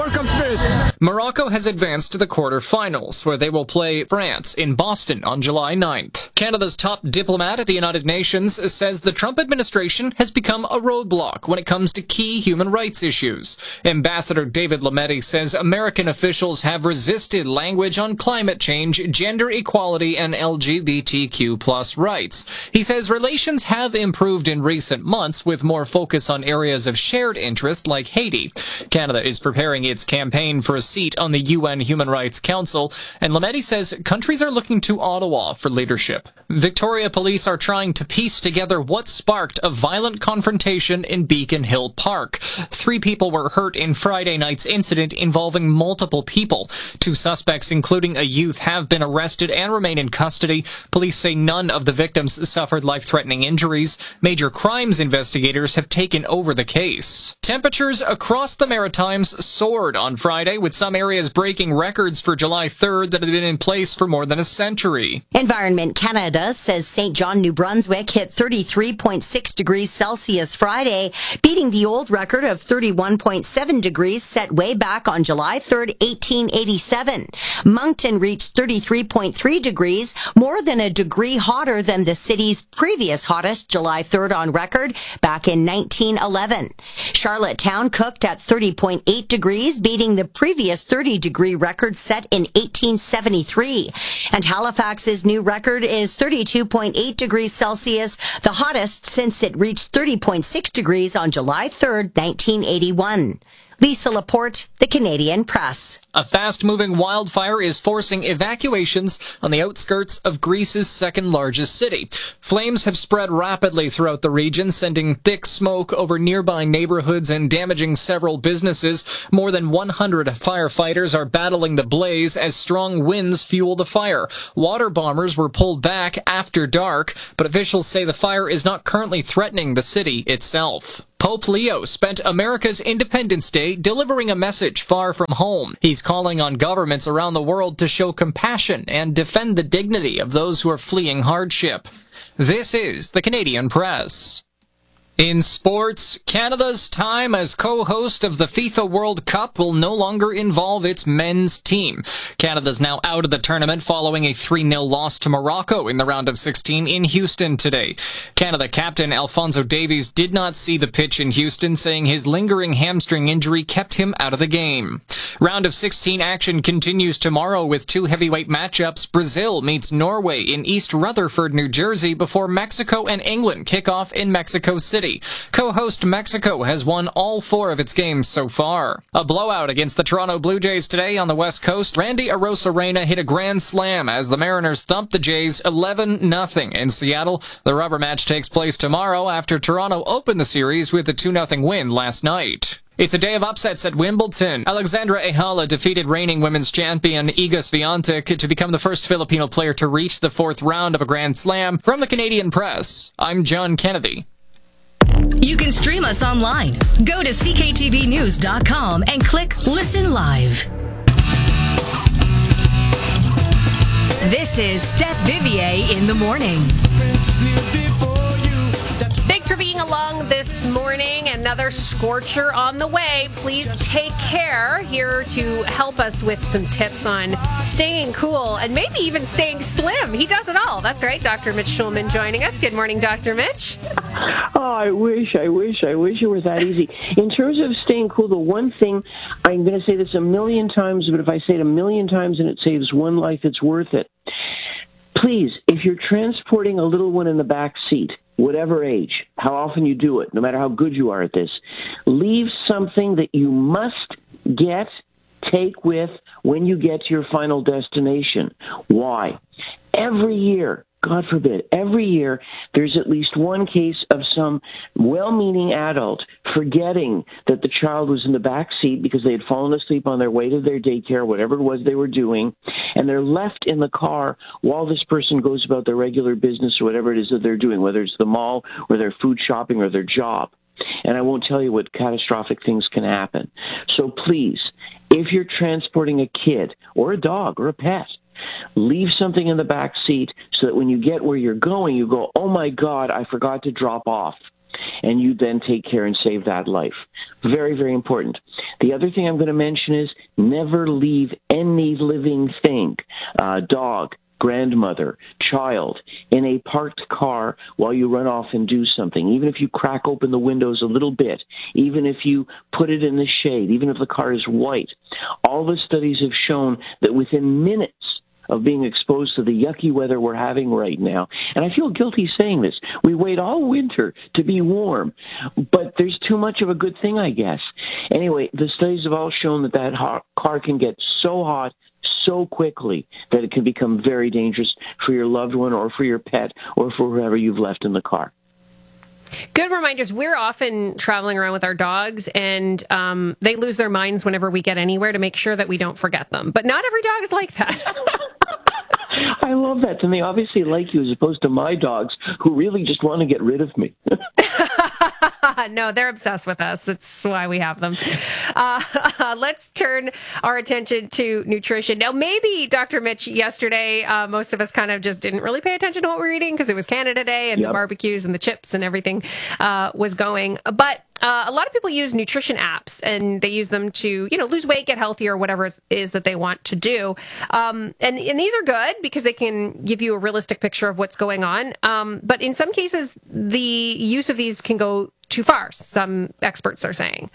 Morocco has advanced to the quarterfinals, where they will play France in Boston on July ninth. Canada's top diplomat at the United Nations says the Trump administration has become a roadblock when it comes to key human rights issues. Ambassador David Lametti says American officials have resisted language on climate change, gender equality, and L G B T Q plus rights. He says relations have improved in recent months with more focus on areas of shared interest like Haiti. Canada is preparing its campaign for a seat on the U N Human Rights Council, and Lametti says countries are looking to Ottawa for leadership. Victoria police are trying to piece together what sparked a violent confrontation in Beacon Hill Park. Three people were hurt in Friday night's incident involving multiple people. Two suspects, including a youth, have been arrested and remain in custody. Police say none of the victims suffered life-threatening injuries. Major crimes investigators have taken over the case. Temperatures across the Maritimes soared on Friday, with some areas breaking records for July third that have been in place for more than a century. Environment Canada says Saint John, New Brunswick hit thirty-three point six degrees Celsius Friday, beating the old record of thirty-one point seven degrees set way back on July third, eighteen eighty-seven. Moncton reached thirty-three point three degrees, more than a degree hotter than the city's previous hottest July third on record back in nineteen eleven. Charlottetown cooked at thirty point eight degrees, beating the previous thirty degree record set in eighteen seventy-three. And Halifax's new record is thirty-two point eight degrees Celsius, the hottest since it reached thirty point six degrees on July third, nineteen eighty-one. Lisa Laporte, The Canadian Press. A fast-moving wildfire is forcing evacuations on the outskirts of Greece's second-largest city. Flames have spread rapidly throughout the region, sending thick smoke over nearby neighborhoods and damaging several businesses. More than one hundred firefighters are battling the blaze as strong winds fuel the fire. Water bombers were pulled back after dark, but officials say the fire is not currently threatening the city itself. Pope Leo spent America's Independence Day delivering a message far from home. He's calling on governments around the world to show compassion and defend the dignity of those who are fleeing hardship. This is the Canadian Press. In sports, Canada's time as co-host of the FIFA World Cup will no longer involve its men's team. Canada's now out of the tournament following a three nil loss to Morocco in the round of sixteen in Houston today. Canada captain Alphonso Davies did not see the pitch in Houston, saying his lingering hamstring injury kept him out of the game. Round of sixteen action continues tomorrow with two heavyweight matchups. Brazil meets Norway in East Rutherford, New Jersey, before Mexico and England kick off in Mexico City. Co-host Mexico has won all four of its games so far. A blowout against the Toronto Blue Jays today on the West Coast. Randy Arozarena hit a grand slam as the Mariners thumped the Jays eleven nothing in Seattle. The rubber match takes place tomorrow after Toronto opened the series with a two nothing win last night. It's a day of upsets at Wimbledon. Alexandra Ehala defeated reigning women's champion Iga Swiatek to become the first Filipino player to reach the fourth round of a Grand Slam. From the Canadian Press, I'm John Kennedy. You can stream us online. Go to c k t v news dot com and click Listen Live. This is Steph Vivier in the morning. Thanks for being along this morning. Another scorcher on the way. Please take care. Here to help us with some tips on staying cool and maybe even staying slim. He does it all. That's right. Doctor Mitch Schulman joining us. Good morning, Doctor Mitch. Oh, I wish, I wish, I wish it was that easy. In terms of staying cool, the one thing, I'm going to say this a million times, but if I say it a million times and it saves one life, it's worth it. Please, if you're transporting a little one in the back seat, whatever age, how often you do it, no matter how good you are at this, leave something that you must get, take with when you get to your final destination. Why? Every year, God forbid, every year there's at least one case of some well-meaning adult forgetting that the child was in the back seat because they had fallen asleep on their way to their daycare, whatever it was they were doing, and they're left in the car while this person goes about their regular business or whatever it is that they're doing, whether it's the mall or their food shopping or their job. And I won't tell you what catastrophic things can happen. So please, if you're transporting a kid or a dog or a pet, leave something in the back seat so that when you get where you're going, you go, oh, my God, I forgot to drop off. and you then take care and save that life. Very, very important. The other thing I'm going to mention is never leave any living thing, uh, dog, grandmother, child, in a parked car while you run off and do something. Even if you crack open the windows a little bit, even if you put it in the shade, even if the car is white, all the studies have shown that within minutes of being exposed to the yucky weather we're having right now. And I feel guilty saying this. We wait all winter to be warm, but there's too much of a good thing, I guess. Anyway, the studies have all shown that that hot car can get so hot so quickly that it can become very dangerous for your loved one or for your pet or for whoever you've left in the car. Good reminders. We're often traveling around with our dogs, and um, they lose their minds whenever we get anywhere to make sure that we don't forget them. But not every dog is like that. I love that. And they obviously like you as opposed to my dogs who really just want to get rid of me. No, they're obsessed with us. It's why we have them. Uh, let's turn our attention to nutrition. Now, maybe, Doctor Mitch, yesterday, uh, most of us kind of just didn't really pay attention to what we were eating because it was Canada Day and yep. the barbecues and the chips and everything uh, was going. But Uh, a lot of people use nutrition apps, and they use them to, you know, lose weight, get healthier, whatever it is that they want to do. Um, and, and these are good because they can give you a realistic picture of what's going on. Um, but in some cases, the use of these can go too far, some experts are saying.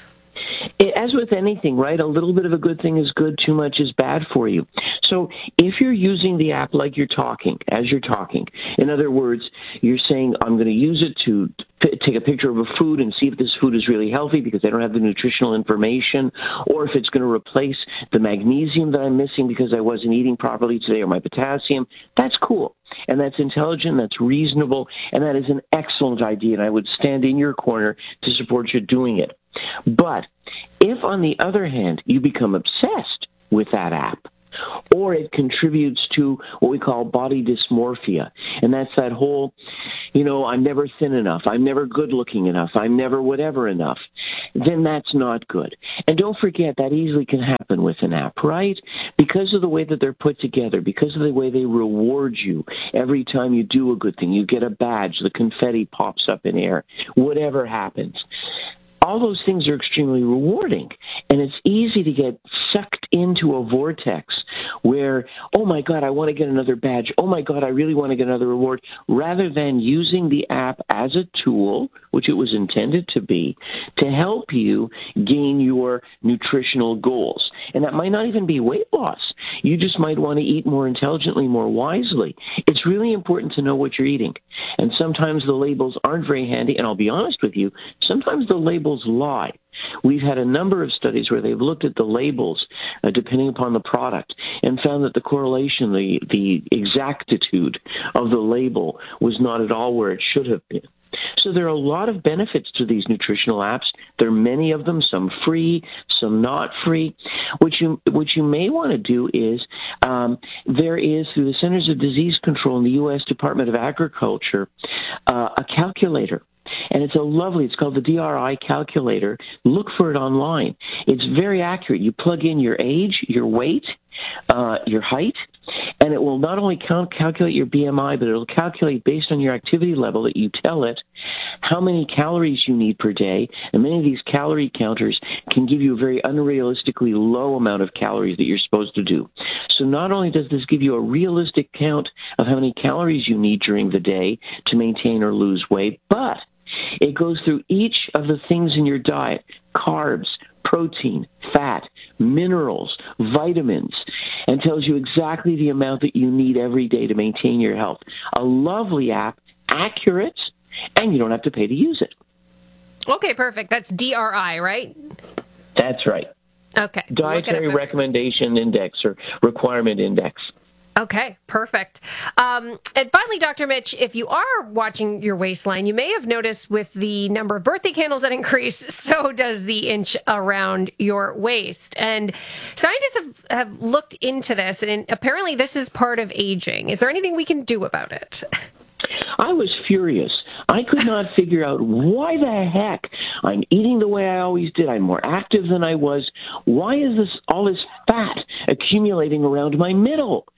As with anything, right, a little bit of a good thing is good, too much is bad for you. So if you're using the app like you're talking, as you're talking, in other words, you're saying, I'm going to use it to p- take a picture of a food and see if this food is really healthy because I don't have the nutritional information, or if it's going to replace the magnesium that I'm missing because I wasn't eating properly today, or my potassium, that's cool. And that's intelligent, that's reasonable, and that is an excellent idea, and I would stand in your corner to support you doing it. But if, on the other hand, you become obsessed with that app, or it contributes to what we call body dysmorphia, and that's that whole, you know, I'm never thin enough, I'm never good-looking enough, I'm never whatever enough, then that's not good. And don't forget, that easily can happen with an app, right? Because of the way that they're put together, because of the way they reward you every time you do a good thing, you get a badge, the confetti pops up in air, whatever happens. All those things are extremely rewarding, and it's easy to get sucked into a vortex where, oh my God, I want to get another badge. Oh my God, I really want to get another reward, rather than using the app as a tool, which it was intended to be, to help you gain your nutritional goals. And that might not even be weight loss. You just might want to eat more intelligently, more wisely. It's really important to know what you're eating. And sometimes the labels aren't very handy, and I'll be honest with you, sometimes the labels lie. We've had a number of studies where they've looked at the labels, uh, depending upon the product, and found that the correlation, the, the exactitude of the label was not at all where it should have been. So there are a lot of benefits to these nutritional apps. There are many of them, some free, some not free. What you what you may want to do is, um, there is, through the Centers of Disease Control in the U S Department of Agriculture, uh, a calculator. And it's a lovely, it's called the D R I calculator. Look for it online. It's very accurate. You plug in your age, your weight, uh, your height, and it will not only count, calculate your B M I, but it'll calculate based on your activity level that you tell it how many calories you need per day. And many of these calorie counters can give you a very unrealistically low amount of calories that you're supposed to do. So not only does this give you a realistic count of how many calories you need during the day to maintain or lose weight, but it goes through each of the things in your diet, carbs, protein, fat, minerals, vitamins, and tells you exactly the amount that you need every day to maintain your health. A lovely app, accurate, and you don't have to pay to use it. Okay, perfect. That's D R I, right? That's right. Okay. Dietary Recommendation Index or Requirement Index. Okay, perfect. Um, and finally, Doctor Mitch, if you are watching your waistline, you may have noticed with the number of birthday candles that increase, so does the inch around your waist. And scientists have, have looked into this, and apparently this is part of aging. Is there anything we can do about it? I was furious. I could not figure out why the heck I'm eating the way I always did. I'm more active than I was. Why is this all this fat accumulating around my middle?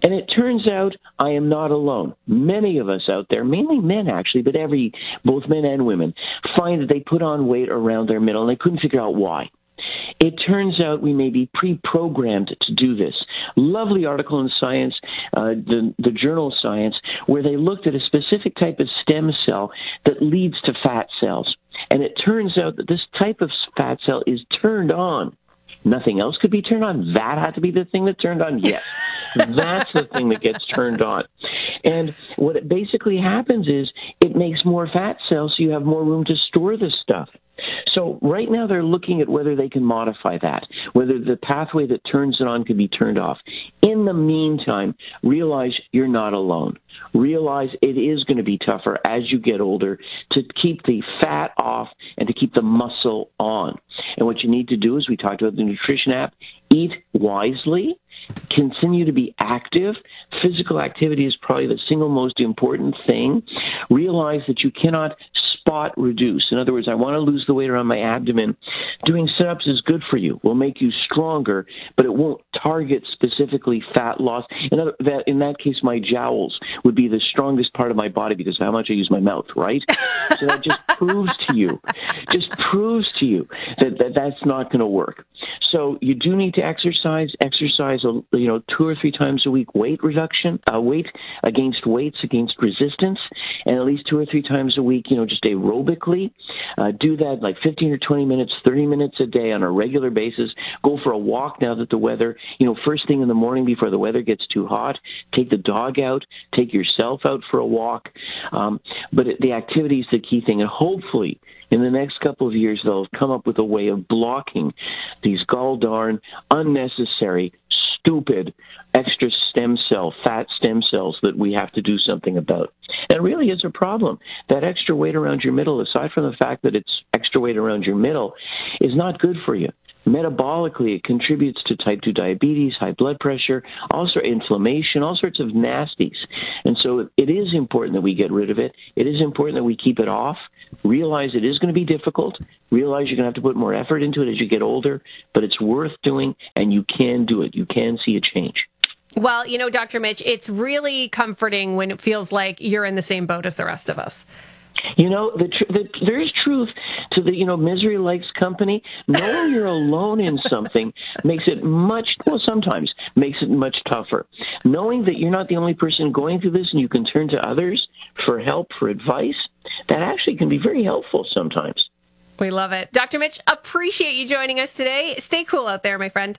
And it turns out I am not alone. Many of us out there, mainly men actually, but every, both men and women, find that they put on weight around their middle and they couldn't figure out why. It turns out we may be pre-programmed to do this. Lovely article in Science, uh, the, the journal Science, where they looked at a specific type of stem cell that leads to fat cells. And it turns out that this type of fat cell is turned on. Nothing else could be turned on. That had to be the thing that turned on? Yes. That's the thing that gets turned on. And what it basically happens is it makes more fat cells so you have more room to store this stuff. So right now they're looking at whether they can modify that, whether the pathway that turns it on can be turned off. In the meantime, realize you're not alone. Realize it is going to be tougher as you get older to keep the fat off and to keep the muscle on. And what you need to do is, we talked about the nutrition app, eat wisely, continue to be active. Physical activity is probably the single most important thing. Realize that you cannot spot reduce. In other words, I want to lose the weight around my abdomen. Doing sit-ups is good for you, will make you stronger, but it won't target specifically fat loss. In, other, that, in that case, my jowls would be the strongest part of my body because of how much I use my mouth, right? So that just proves to you, just proves to you that, that that's not going to work. So you do need to exercise, exercise, you know, two or three times a week, weight reduction, uh, weight against weights, against resistance, and at least two or three times a week, you know, just aerobically. Uh, do that like fifteen or twenty minutes, thirty minutes a day on a regular basis. Go for a walk now that the weather, you know, first thing in the morning before the weather gets too hot. Take the dog out. Take yourself out for a walk. Um, but it, the activity is the key thing. And hopefully in the next couple of years, they'll come up with a way of blocking these gall darn unnecessary, stupid extra stem cell, fat stem cells that we have to do something about. And it really is a problem. That extra weight around your middle, aside from the fact that it's extra weight around your middle, is not good for you. Metabolically, it contributes to type two diabetes, high blood pressure, also inflammation, all sorts of nasties. And so it is important that we get rid of it. It is important that we keep it off. Realize it is going to be difficult. Realize you're going to have to put more effort into it as you get older, but it's worth doing, and you can do it. You can see a change. Well, you know, Doctor Mitch, it's really comforting when it feels like you're in the same boat as the rest of us. You know, the, tr- the, there is truth to the, you know, misery likes company. Knowing you're alone in something makes it much, well, sometimes makes it much tougher. Knowing that you're not the only person going through this and you can turn to others for help, for advice, that actually can be very helpful sometimes. We love it. Doctor Mitch, appreciate you joining us today. Stay cool out there, my friend.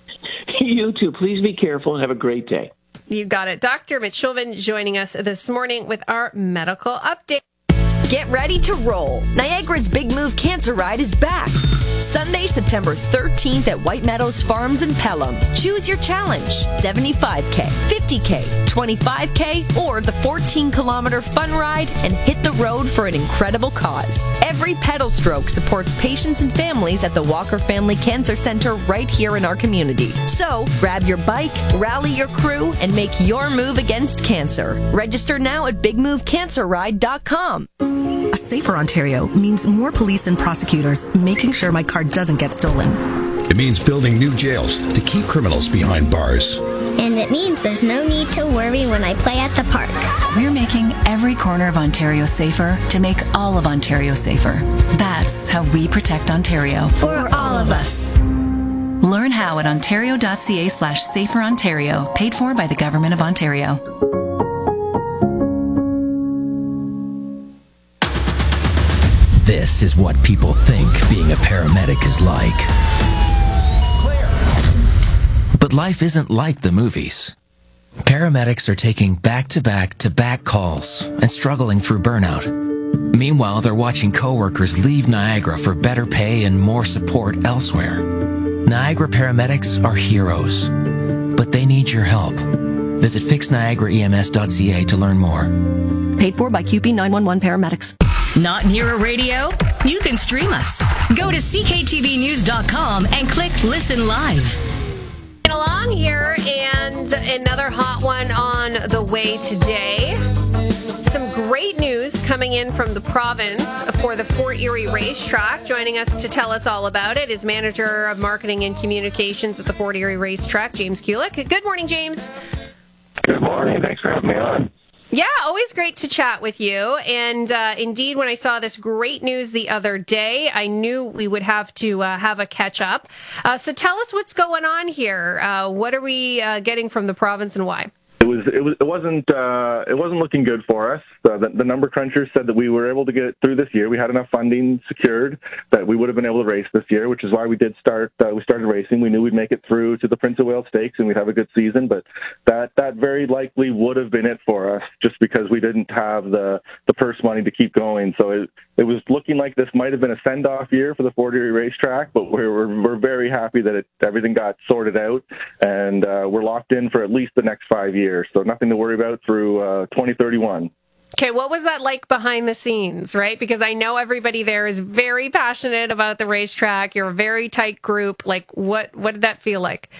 You too. Please be careful and have a great day. You got it. Doctor Mitch Shulvin joining us this morning with our medical update. Get ready to roll. Niagara's Big Move Cancer Ride is back. Sunday, September thirteenth at White Meadows Farms in Pelham. Choose your challenge, seventy-five K, fifty K, twenty-five K, or the fourteen kilometer fun ride and hit the road for an incredible cause. Every pedal stroke supports patients and families at the Walker Family Cancer Center right here in our community. So, grab your bike, rally your crew, and make your move against cancer. Register now at big move cancer ride dot com. A safer Ontario means more police and prosecutors making sure my car doesn't get stolen. It means building new jails to keep criminals behind bars. And it means there's no need to worry when I play at the park. We're making every corner of Ontario safer to make all of Ontario safer. That's how we protect Ontario. For all of us. Learn how at ontario.ca slash safer Ontario. Paid for by the Government of Ontario. This is what people think being a paramedic is like. Clear. But life isn't like the movies. Paramedics are taking back-to-back-to-back calls and struggling through burnout. Meanwhile, they're watching coworkers leave Niagara for better pay and more support elsewhere. Niagara paramedics are heroes, but they need your help. Visit fix niagara e m s dot c a to learn more. Paid for by Q P nine one one Paramedics. Not near a radio? You can stream us. Go to c k t v news dot com and click Listen Live. Along here, and another hot one on the way today. Some great news coming in from the province for the Fort Erie Racetrack. Joining us to tell us all about it is Manager of Marketing and Communications at the Fort Erie Racetrack, James Kulik. Good morning, James. Good morning. Thanks for having me on. Yeah, always great to chat with you. And uh, indeed, when I saw this great news the other day, I knew we would have to uh, have a catch up. Uh, so tell us what's going on here. Uh, what are we uh, getting from the province and why? It was it was it wasn't uh, it wasn't looking good for us. Uh, the, the number crunchers said that we were able to get through this year. We had enough funding secured that we would have been able to race this year, which is why we did start. Uh, we started racing. We knew we'd make it through to the Prince of Wales Stakes and we'd have a good season. But that that very likely would have been it for us, just because we didn't have the the purse money to keep going. So it it was looking like this might have been a send off year for the Fort Erie racetrack. But we're we're, we're very happy that it, everything got sorted out, and uh, we're locked in for at least the next five years. So nothing to worry about through uh, twenty thirty-one. Okay, what was that like behind the scenes, right? Because I know everybody there is very passionate about the racetrack. You're a very tight group. Like, what, what did that feel like?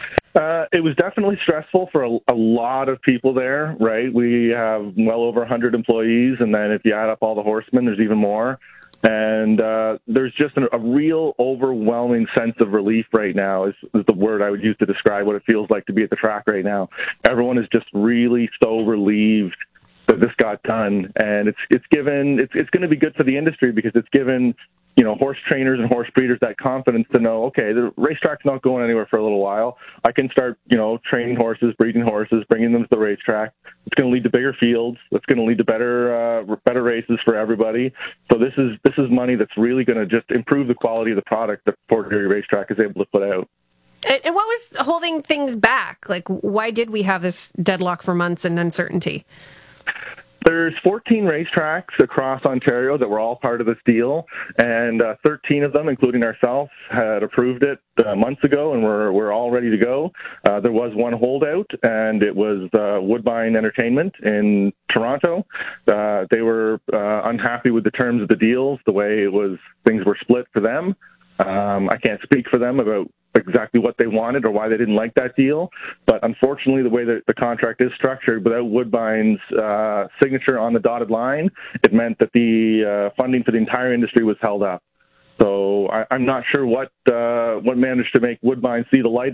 Uh, it was definitely stressful for a, a lot of people there, right? We have well over one hundred employees, and then if you add up all the horsemen, there's even more. And uh, there's just a, a real overwhelming sense of relief right now is, is the word I would use to describe what it feels like to be at the track right now. Everyone is just really so relieved that this got done, and it's it's given it's it's going to be good for the industry, because it's given, you know, horse trainers and horse breeders that confidence to know, okay, the racetrack's not going anywhere for a little while. I can start, you know, training horses, breeding horses, bringing them to the racetrack. It's going to lead to bigger fields. It's going to lead to better uh, better races for everybody. So this is this is money that's really going to just improve the quality of the product that Fort Erie Racetrack is able to put out. And what was holding things back? Like, why did we have this deadlock for months and uncertainty? There's fourteen racetracks across Ontario that were all part of this deal, and uh, thirteen of them, including ourselves, had approved it uh, months ago, and we're we're all ready to go. Uh, there was one holdout, and it was uh, Woodbine Entertainment in Toronto. Uh, they were uh, unhappy with the terms of the deals, the way it was things were split for them. Um, I can't speak for them about exactly what they wanted or why they didn't like that deal, but unfortunately the way that the contract is structured, without Woodbine's uh, signature on the dotted line, it meant that the uh, funding for the entire industry was held up. So I, I'm not sure what uh, what managed to make Woodbine see the light